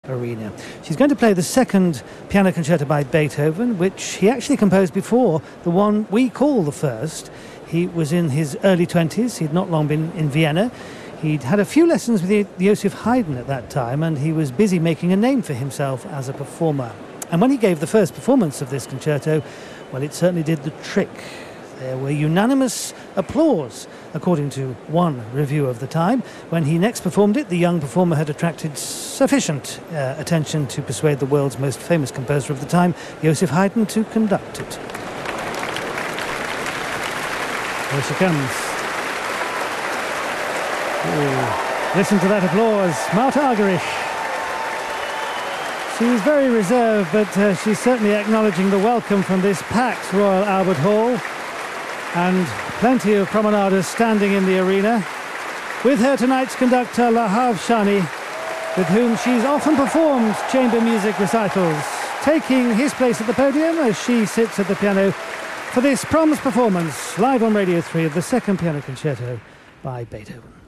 Arena. She's going to play the second piano concerto by Beethoven, which he actually composed before the one we call the first. He was in his early 20s. He'd not long been in Vienna. He'd had a few lessons with Joseph Haydn at that time, and he was busy making a name for himself as a performer. And when he gave the first performance of this concerto, well, it certainly did the trick. There were unanimous applause, according to one review of the time. When he next performed it, the young performer had attracted sufficient attention to persuade the world's most famous composer of the time, Joseph Haydn, to conduct it. Here she comes. Ooh, listen to that applause. Martha Argerich. She's very reserved, but she's certainly acknowledging the welcome from this packed Royal Albert Hall, and plenty of promenaders standing in the arena. With her tonight's conductor, Lahav Shani, with whom she's often performed chamber music recitals, taking his place at the podium as she sits at the piano for this proms performance, live on Radio 3 of the second piano concerto by Beethoven.